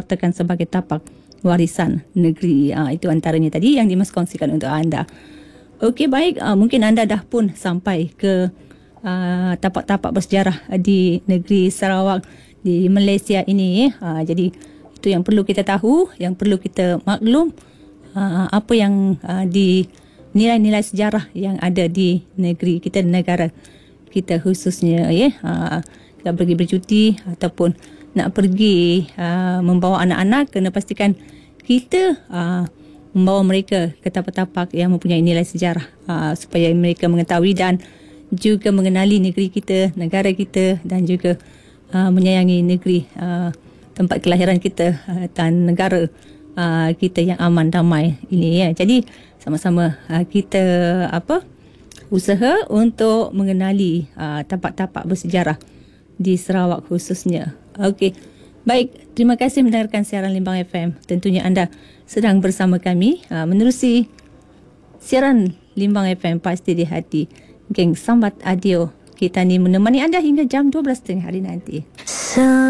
dinyatakan sebagai tapak warisan negeri. Itu antaranya tadi yang Dimas kongsikan untuk anda. Okey, baik. Mungkin anda dah pun sampai ke tapak-tapak bersejarah di negeri Sarawak, di Malaysia ini. Jadi itu yang perlu kita tahu, yang perlu kita maklum, apa yang di nilai-nilai sejarah yang ada di negeri kita, negara kita khususnya, kita pergi bercuti ataupun nak pergi membawa anak-anak, kena pastikan kita membawa mereka ke tapak-tapak yang mempunyai nilai sejarah, supaya mereka mengetahui dan juga mengenali negeri kita, negara kita, dan juga menyayangi negeri tempat kelahiran kita dan negara kita yang aman damai ini, ya. Jadi sama-sama kita usaha untuk mengenali tapak-tapak bersejarah di Sarawak khususnya. Okey. Baik, terima kasih mendengarkan siaran Limbang FM. Tentunya anda sedang bersama kami menerusi siaran Limbang FM Pasti di Hati. Geng Sambat Adio. Kita ni menemani anda hingga jam 12.30 hari nanti.